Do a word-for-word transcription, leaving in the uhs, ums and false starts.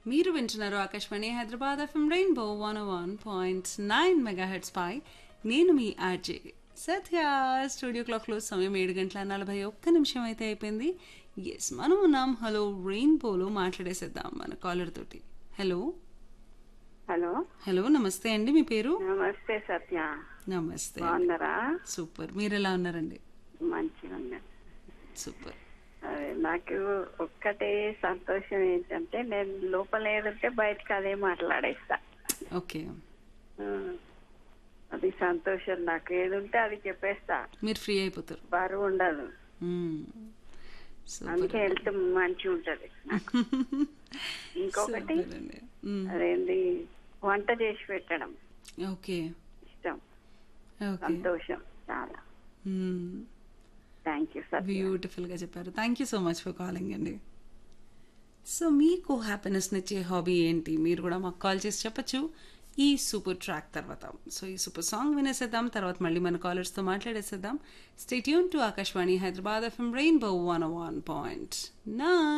మీరు వింటున్నారు Akashvani Hyderabad FM rainbow one one point nine megahertz పై నేను మీ ఆర్జే సత్య. స్టూడియో క్లాక్లో సమయం ఏడు గంటల నలభై ఒక్క నిమిషం అయితే అయిపోయింది. ఎస్, మనం ఉన్నాం హలో రెయిన్బోలో. మాట్లాడేసేద్దాం మన కాలర్ తోటి. హలో హలో హలో నమస్తే అండి, మీ పేరు? నమస్తే సత్య. నమస్తే. బాగున్నారా? సూపర్, మీరు ఎలా ఉన్నారండి? మంచిగా ఉన్నాను. సూపర్. అదే నాకు ఒక్కటే సంతోషం ఏంటంటే నేను లోపల ఏదంటే బయటకు అదే మాట్లాడేస్తా. ఓకే, ఆ, అది సంతోషం. నాకు ఏదుంటే అది చెప్పేస్తా. మీరు ఫ్రీ అయిపోతారు. బరువు ఉండదు. అందుకే హెల్త్ మంచిగా ఉంటది నాకు. ఇంకొకటి అదేంది, వంట చేసి పెట్టడం ఓకే ఇష్టం, సంతోషం చాలా. Thank you sir. బ్యూటిఫుల్ గా చెప్పారు. Thank you so much for calling అండి. సో మీకు హ్యాపీనెస్ నిచ్చే హాబీ ఏంటి? మీరు కూడా మాకు కాల్ చేసి చెప్పచ్చు ఈ సూపర్ ట్రాక్ తర్వాత. సో ఈ సూపర్ సాంగ్ వినేసేద్దాం, తర్వాత మళ్ళీ మన కాలర్స్తో మాట్లాడేసేద్దాం. Stay tune to Akashvani Hyderabad FM rainbow one one point nine.